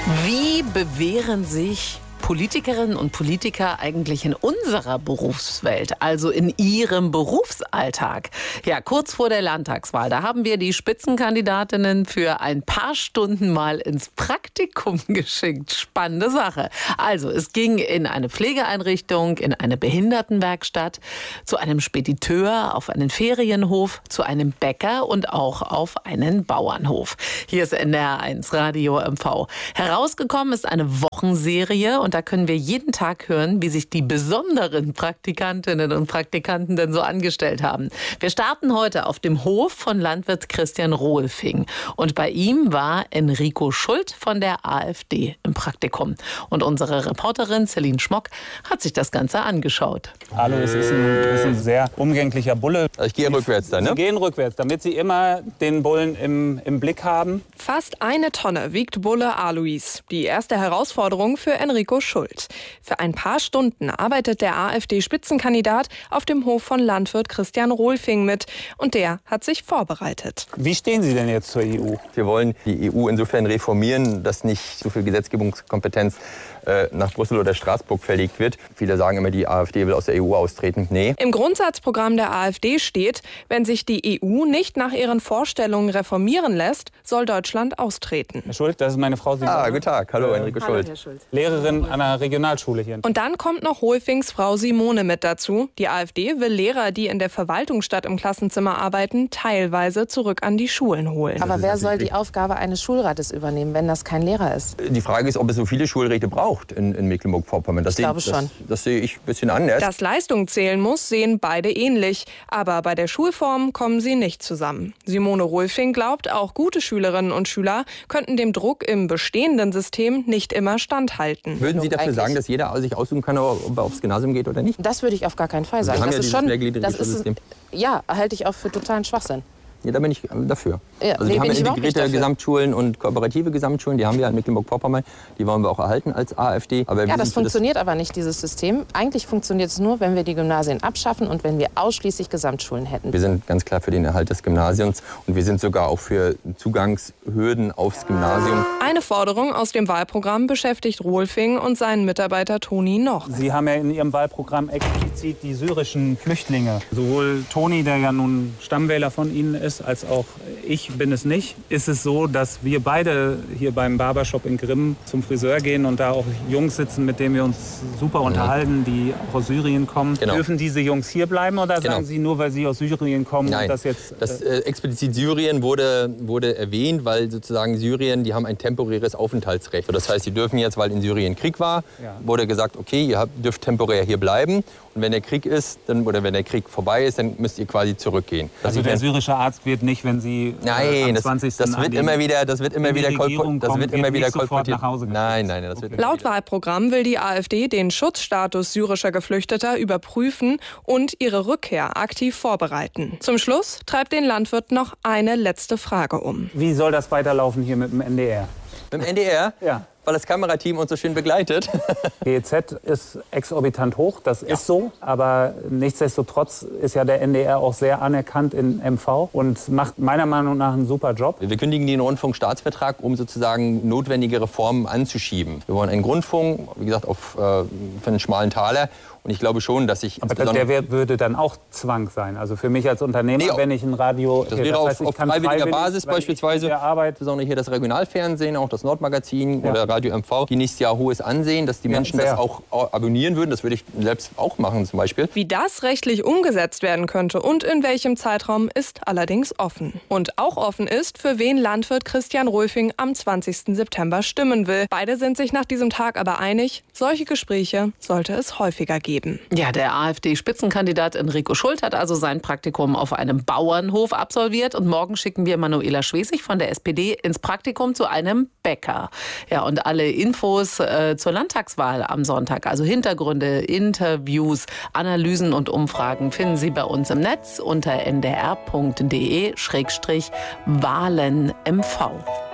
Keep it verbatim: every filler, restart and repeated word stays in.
Wie bewähren sich Politikerinnen und Politiker eigentlich in unserer Berufswelt, also in ihrem Berufsalltag? Ja, kurz vor der Landtagswahl, da haben wir die Spitzenkandidatinnen für ein paar Stunden mal ins Praktikum geschickt. Spannende Sache. Also, es ging in eine Pflegeeinrichtung, in eine Behindertenwerkstatt, zu einem Spediteur, auf einen Ferienhof, zu einem Bäcker und auch auf einen Bauernhof. Hier ist N D R eins Radio M V. Herausgekommen ist eine Wochenserie und da können wir jeden Tag hören, wie sich die besonderen Praktikantinnen und Praktikanten denn so angestellt haben. Wir starten heute auf dem Hof von Landwirt Christian Rohlfing. Und bei ihm war Enrico Schult von der AfD im Praktikum. Und unsere Reporterin Celine Schmock hat sich das Ganze angeschaut. Hallo, es ist ein, ist ein sehr umgänglicher Bulle. Ich gehe rückwärts dann, ne? Sie gehen rückwärts, damit Sie immer den Bullen im, im Blick haben. Fast eine Tonne wiegt Bulle Alois. Die erste Herausforderung für Enrico Schult. Für ein paar Stunden arbeitet der AfD-Spitzenkandidat auf dem Hof von Landwirt Christian Rohlfing mit. Und der hat sich vorbereitet. Wie stehen Sie denn jetzt zur E U? Wir wollen die E U insofern reformieren, dass nicht so viel Gesetzgebungskompetenz äh, nach Brüssel oder Straßburg verlegt wird. Viele sagen immer, die AfD will aus der E U austreten. Nee. Im Grundsatzprogramm der AfD steht, wenn sich die E U nicht nach ihren Vorstellungen reformieren lässt, soll Deutschland austreten. Herr Schult, das ist meine Frau. Sie ah, guten Tag. Hallo, äh, Enrico Schult. Herr Schult. Lehrerin an einer Regionalschule hier. Und dann kommt noch Rohlfings Frau Simone mit dazu. Die AfD will Lehrer, die in der Verwaltung statt im Klassenzimmer arbeiten, teilweise zurück an die Schulen holen. Aber wer soll die Aufgabe eines Schulrates übernehmen, wenn das kein Lehrer ist? Die Frage ist, ob es so viele Schulräte braucht in, in Mecklenburg-Vorpommern. Ich glaube schon. Das, das sehe ich ein bisschen anders. Dass Leistung zählen muss, sehen beide ähnlich. Aber bei der Schulform kommen sie nicht zusammen. Simone Rohlfing glaubt, auch gute Schülerinnen und Schüler könnten dem Druck im bestehenden System nicht immer standhalten. Würden Sie dafür eigentlich. sagen, dass jeder sich aussuchen kann, ob er aufs Gymnasium geht oder nicht? Das würde ich auf gar keinen Fall sagen. Wir haben das ja ist dieses schon, das ist, System. ja, halte ich auch für totalen Schwachsinn. Ja, da bin ich dafür. Ja, also nee, wir haben bin ich ja überhaupt nicht integrierte dafür. Gesamtschulen und kooperative Gesamtschulen, die haben wir in Mecklenburg-Vorpommern, die wollen wir auch erhalten als AfD. Aber Ja, das funktioniert aber nicht, dieses System. Eigentlich funktioniert es nur, wenn wir die Gymnasien abschaffen und wenn wir ausschließlich Gesamtschulen hätten. Wir sind ganz klar für den Erhalt des Gymnasiums und wir sind sogar auch für Zugangshürden aufs Gymnasium. Eine Forderung aus dem Wahlprogramm beschäftigt Rohlfing und seinen Mitarbeiter Toni noch. Sie haben ja in Ihrem Wahlprogramm explizit die syrischen Flüchtlinge. Sowohl Toni, der ja nun Stammwähler von Ihnen ist, als auch ich bin es nicht. Ist es so, dass wir beide hier beim Barbershop in Grimm zum Friseur gehen und da auch Jungs sitzen, mit denen wir uns super unterhalten, die auch aus Syrien kommen. Genau. Dürfen diese Jungs hier bleiben oder Genau. sagen Sie nur, weil sie aus Syrien kommen? Nein, und das jetzt, das, äh, äh, explizit Syrien wurde, wurde erwähnt, weil sozusagen Syrien, die haben ein temporäres Aufenthaltsrecht. Das heißt, sie dürfen jetzt, weil in Syrien Krieg war, Ja. wurde gesagt, okay, ihr habt, dürft temporär hier bleiben. Und wenn der Krieg ist, dann, oder wenn der Krieg vorbei ist, dann müsst ihr quasi zurückgehen. Also der syrische Arzt wird nicht, wenn Sie äh, Nein, am das, zwanzigsten das wird an den- immer wieder, das wird immer in die wieder, Regierung das kommt, wird wird immer wieder nicht sofort kolportiert. nach Hause geschickt. Nein, nein, das wird immer Laut wieder. Wahlprogramm will die AfD den Schutzstatus syrischer Geflüchteter überprüfen und ihre Rückkehr aktiv vorbereiten. Zum Schluss treibt den Landwirt noch eine letzte Frage um. Wie soll das weiterlaufen hier mit dem N D R? Mit dem N D R? Ja. Weil das Kamerateam uns so schön begleitet. G E Z ist exorbitant hoch, das ist so. Aber nichtsdestotrotz ist ja der N D R auch sehr anerkannt in M V und macht meiner Meinung nach einen super Job. Wir kündigen den Rundfunkstaatsvertrag, um sozusagen notwendige Reformen anzuschieben. Wir wollen einen Rundfunk, wie gesagt, auf, äh, für einen schmalen Taler. Und ich glaube schon, dass ich... Aber der wär, würde dann auch Zwang sein. Also für mich als Unternehmer, Nee, wenn ich ein Radio... Das wäre das heißt, auf, ich auf kann freiwilliger freiwillig, Basis wenn ich beispielsweise, der Arbeit, insbesondere hier das Regionalfernsehen, auch das Nordmagazin Ja. oder Radio M V, die nächstes Jahr hohes Ansehen, dass die Ja, Menschen sehr. das auch abonnieren würden. Das würde ich selbst auch machen zum Beispiel. Wie das rechtlich umgesetzt werden könnte und in welchem Zeitraum ist allerdings offen. Und auch offen ist, für wen Landwirt Christian Rohlfing am zwanzigsten September stimmen will. Beide sind sich nach diesem Tag aber einig, solche Gespräche sollte es häufiger geben. Ja, der AfD-Spitzenkandidat Enrico Schult hat also sein Praktikum auf einem Bauernhof absolviert. Und morgen schicken wir Manuela Schwesig von der S P D ins Praktikum zu einem Bäcker. Ja, und alle Infos äh, zur Landtagswahl am Sonntag, also Hintergründe, Interviews, Analysen und Umfragen finden Sie bei uns im Netz unter n d r punkt d e schrägstrich wahlen m v.